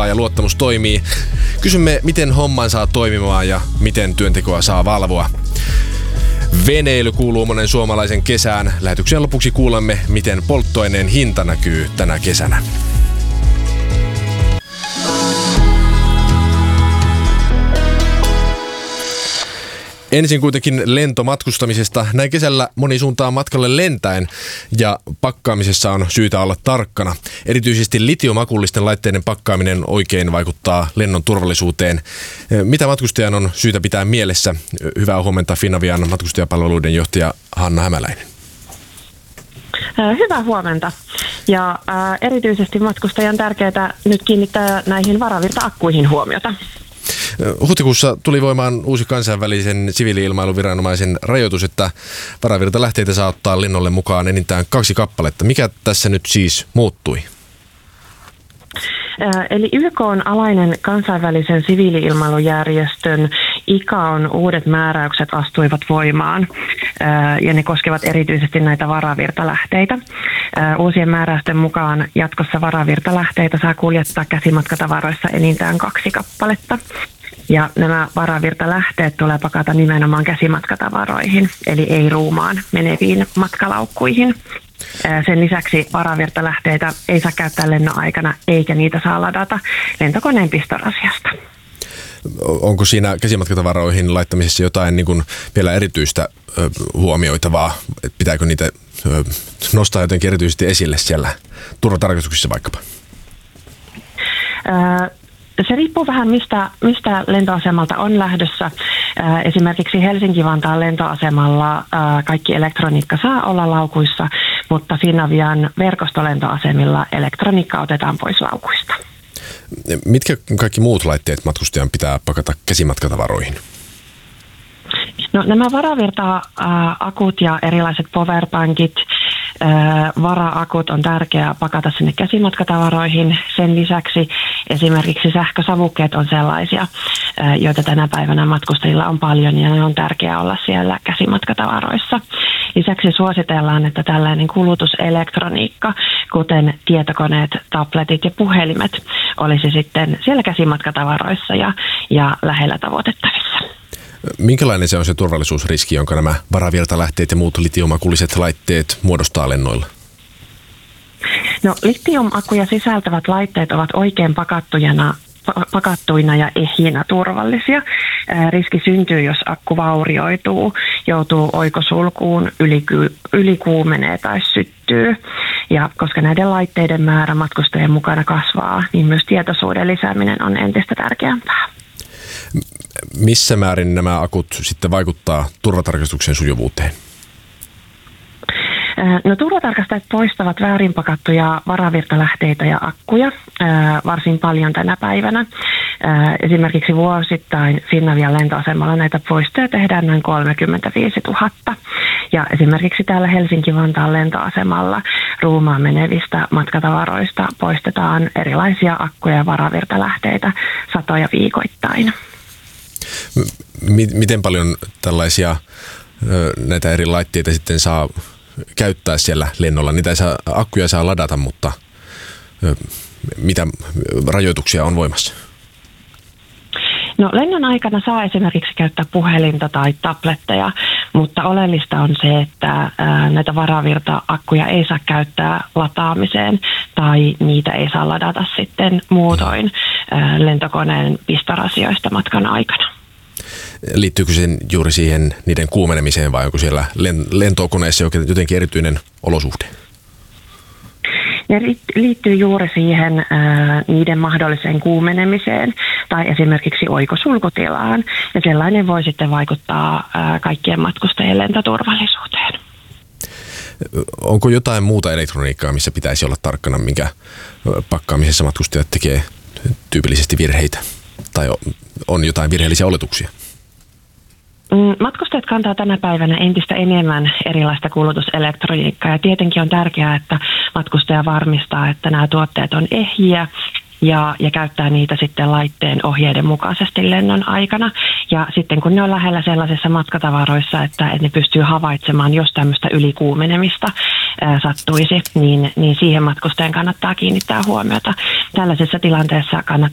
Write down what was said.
ja luottamus toimii. Kysymme, miten homman saa toimimaan ja miten työntekoa saa valvoa. Veneily kuuluu monen suomalaisen kesään. Lähetyksen lopuksi kuulemme, miten polttoaineen hinta näkyy tänä kesänä. Ensin kuitenkin lentomatkustamisesta. Näin kesällä moni suuntaa matkalle lentäen ja pakkaamisessa on syytä olla tarkkana. Erityisesti litiomakullisten laitteiden pakkaaminen oikein vaikuttaa lennon turvallisuuteen. Mitä matkustajan on syytä pitää mielessä? Hyvää huomenta Finavian matkustajapalveluiden johtaja Hanna Hämäläinen. Hyvää huomenta. Ja erityisesti matkustajan tärkeää nyt kiinnittää näihin varavirta-akkuihin huomiota. Huhtikuussa tuli voimaan uusi kansainvälisen siviili-ilmailuviranomaisen rajoitus, että varavirtalähteitä saa ottaa lennolle mukaan enintään 2 kappaletta. Mikä tässä nyt siis muuttui? Eli YK:n alainen kansainvälisen siviili-ilmailujärjestön ICAOn uudet määräykset astuivat voimaan ja ne koskevat erityisesti näitä varavirtalähteitä. Uusien määräysten mukaan jatkossa varavirtalähteitä saa kuljettaa käsimatkatavaroissa enintään 2 kappaletta. Ja nämä varavirtalähteet tulee pakata nimenomaan käsimatkatavaroihin, eli ei ruumaan meneviin matkalaukkuihin. Sen lisäksi varavirtalähteitä ei saa käyttää lennon aikana, eikä niitä saa ladata lentokoneen pistorasiasta. Onko siinä käsimatkatavaroihin laittamisessa jotain niin kuin vielä erityistä huomioitavaa? Pitääkö niitä nostaa jotenkin erityisesti esille siellä turvatarkastuksissa vaikkapa? Se riippuu vähän mistä lentoasemalta on lähdössä. Esimerkiksi Helsinki-Vantaan lentoasemalla kaikki elektroniikka saa olla laukuissa, mutta Finavian verkostolentoasemilla elektroniikka otetaan pois laukuista. Mitkä kaikki muut laitteet matkustajan pitää pakata käsimatkatavaroihin? No, nämä varavirta-akut ja erilaiset powerbankit, vara-akut on tärkeää pakata sinne käsimatkatavaroihin. Sen lisäksi esimerkiksi sähkösavukkeet on sellaisia, joita tänä päivänä matkustajilla on paljon ja ne on tärkeää olla siellä käsimatkatavaroissa. Lisäksi suositellaan, että tällainen kulutuselektroniikka, kuten tietokoneet, tabletit ja puhelimet, olisi sitten siellä käsimatkatavaroissa ja lähellä tavoitettavissa. Minkälainen se on se turvallisuusriski, jonka nämä varavirtalähteet ja muut litiomakulliset laitteet muodostaa lennoilla? No, litiumakkuja sisältävät laitteet ovat oikein pakattuina ja ehjinä turvallisia. Riski syntyy, jos akku vaurioituu, joutuu oikosulkuun, ylikuumenee tai syttyy. Ja koska näiden laitteiden määrä matkustajien mukana kasvaa, niin myös tietoisuuden lisääminen on entistä tärkeämpää. Missä määrin nämä akut sitten vaikuttaa turvatarkastuksen sujuvuuteen? No, turvatarkastajat poistavat väärin pakattuja varavirtalähteitä ja akkuja varsin paljon tänä päivänä. Esimerkiksi vuosittain Finavian lentoasemalla näitä poistoja tehdään noin 35 000. Ja esimerkiksi täällä Helsinki-Vantaan lentoasemalla ruumaan menevistä matkatavaroista poistetaan erilaisia akkuja ja varavirtalähteitä satoja viikoittain. Miten paljon tällaisia näitä eri laitteita sitten saa käyttää siellä lennolla? Niitä akkuja saa ladata, mutta mitä rajoituksia on voimassa? No, lennon aikana saa esimerkiksi käyttää puhelinta tai tabletteja, mutta oleellista on se, että näitä varavirta-akkuja ei saa käyttää lataamiseen tai niitä ei saa ladata sitten muutoin lentokoneen pistorasioista matkan aikana. Liittyykö se juuri siihen niiden kuumenemiseen vai onko siellä lentokoneessa jotenkin erityinen olosuhde? Ne liittyy juuri siihen niiden mahdolliseen kuumenemiseen tai esimerkiksi oikosulkutilaan. Ja sellainen voi sitten vaikuttaa kaikkien matkustajien lentoturvallisuuteen. Onko jotain muuta elektroniikkaa, missä pitäisi olla tarkkana, minkä pakkaamisessa matkustajat tekee tyypillisesti virheitä? Tai on jotain virheellisiä oletuksia? Matkustajat kantaa tänä päivänä entistä enemmän erilaista kulutuselektroniikkaa ja tietenkin on tärkeää, että matkustaja varmistaa, että nämä tuotteet on ehjiä ja käyttää niitä sitten laitteen ohjeiden mukaisesti lennon aikana. Ja sitten kun ne on lähellä sellaisissa matkatavaroissa, että ne pystyy havaitsemaan, jos tämmöistä ylikuumenemista sattuisi, niin siihen matkustajan kannattaa kiinnittää huomiota. Tällaisessa tilanteessa kannattaa